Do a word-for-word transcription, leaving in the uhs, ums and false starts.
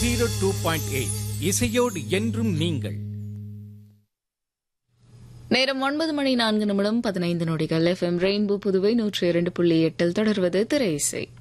Zero two point eight இசையோடு என்றும் நீங்கள். நேரம் ஒன்பது மணி நான்கு நிமிடம் பதினைந்து நொடிகள். எஃப்எம் ரெயின்போ புதுவை நூற்றி இரண்டு புள்ளி எட்டில் தொடர்வது திரை இசை.